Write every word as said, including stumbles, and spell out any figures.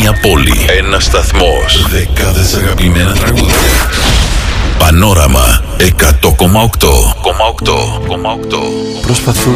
Μια πόλη, ένας σταθμός, δεκάδες αγαπημένα τραγούδια. Πανόραμα εκατό κόμμα οκτώ. Προσπαθούν